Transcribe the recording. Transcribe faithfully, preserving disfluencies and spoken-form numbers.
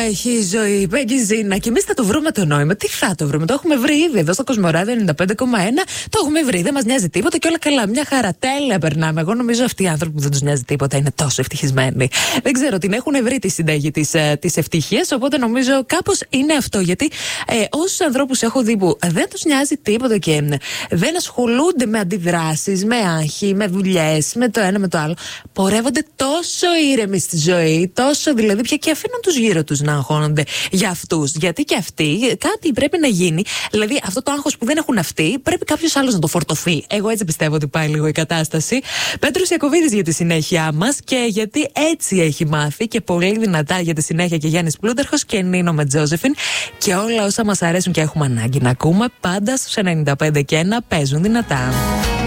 έχει η ζωή, Πέγγιζίνα. Και εμείς θα το βρούμε το νόημα. Τι θα το βρούμε, το έχουμε βρει ήδη εδώ στο Κοσμοράδιο ενενήντα πέντε κόμμα ένα. Το έχουμε βρει, δεν μας νοιάζει τίποτα και όλα καλά. Μια χαρά, τέλεια περνάμε. Εγώ νομίζω αυτοί οι άνθρωποι που δεν τους νοιάζει τίποτα είναι τόσο ευτυχισμένοι. Δεν ξέρω, την έχουν βρει τη συνταγή της, ε, της ευτυχίας. Οπότε νομίζω κάπως είναι αυτό. Γιατί ε, όσους ανθρώπους έχω δει που δεν τους νοιάζει τίποτα και ε, δεν ασχολούνται με αντιδράσεις, με άγχη, με δουλειές, με το ένα με το άλλο, πορεύονται τόσο ήρεμοι στη ζωή, τόσο δηλαδή πια και αφήνουν τους γύρω τους να αγχώνονται για αυτούς. Γιατί και αυτοί κάτι πρέπει να γίνει. Δηλαδή αυτό το άγχος που δεν έχουν αυτοί, πρέπει κάποιος άλλος να το φορτωθεί. Εγώ έτσι πιστεύω ότι πάει λίγο η κατάσταση. Πέτρος Ιακωβίδης για τη συνέχεια μας και γιατί έτσι έχει μάθει και πολύ δυνατά για τη συνέχεια και Γιάννης Πλούνταρχος και Νίνο με Τζόζεφιν και όλα όσα μας αρέσουν και έχουμε ανάγκη να ακούμε πάντα στους ενενήντα πέντε και ένα παίζουν δυνατά.